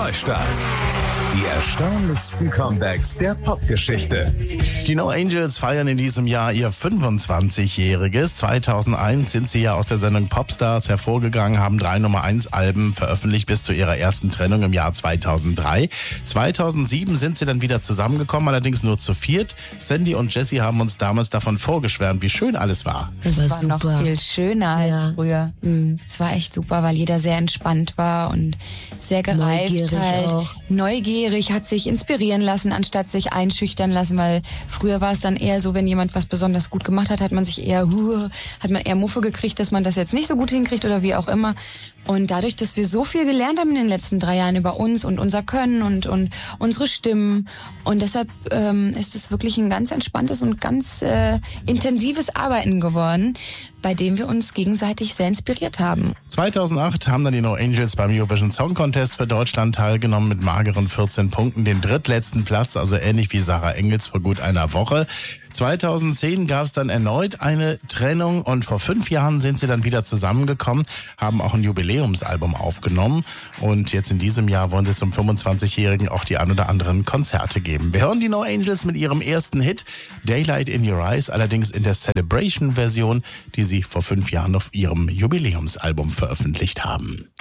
Neustart. Die erstaunlichsten Comebacks der Popgeschichte. Die No Angels feiern in diesem Jahr ihr 25-jähriges. 2001 sind sie ja aus der Sendung Popstars hervorgegangen, haben 3 Nummer-1-Alben veröffentlicht bis zu ihrer ersten Trennung im Jahr 2003. 2007 sind sie dann wieder zusammengekommen, allerdings nur zu viert. Sandy und Jessie haben uns damals davon vorgeschwärmt, wie schön alles war. Das war super. Noch viel schöner als früher. Es war echt super, weil jeder sehr entspannt war und sehr gereift. Neugierig auch. Neugierig, hat sich inspirieren lassen, anstatt sich einschüchtern lassen, weil früher war es dann eher so, wenn jemand was besonders gut gemacht hat, hat man eher Muffe gekriegt, dass man das jetzt nicht so gut hinkriegt oder wie auch immer. Und dadurch, dass wir so viel gelernt haben in den letzten 3 Jahren über uns und unser Können und unsere Stimmen, und deshalb ist es wirklich ein ganz entspanntes und ganz intensives Arbeiten geworden, bei dem wir uns gegenseitig sehr inspiriert haben. 2008 haben dann die No Angels beim Eurovision Song Contest für Deutschland teilgenommen mit mageren 14 Punkten, den drittletzten Platz, also ähnlich wie Sarah Engels vor gut einer Woche. 2010 gab es dann erneut eine Trennung und vor 5 Jahren sind sie dann wieder zusammengekommen, haben auch ein Jubiläumsalbum aufgenommen und jetzt in diesem Jahr wollen sie zum 25-Jährigen auch die ein oder anderen Konzerte geben. Wir hören die No Angels mit ihrem ersten Hit, Daylight in Your Eyes, allerdings in der Celebration-Version, die sie vor 5 Jahren auf ihrem Jubiläumsalbum veröffentlicht haben.